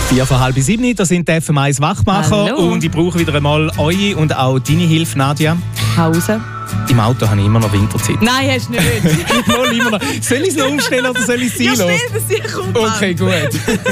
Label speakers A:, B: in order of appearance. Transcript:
A: 6:45, das sind die FM1 Wachmacher.
B: Hallo.
A: Und ich brauche wieder einmal eure und auch deine Hilfe, Nadia.
B: Pause.
A: Im Auto habe ich immer noch Winterzeit.
B: Nein, hast du nicht.
A: Immer noch. Soll ich es noch umstellen oder soll ich es sein
B: Ja,
A: lassen?
B: stell das sicher um.
A: Okay, gut.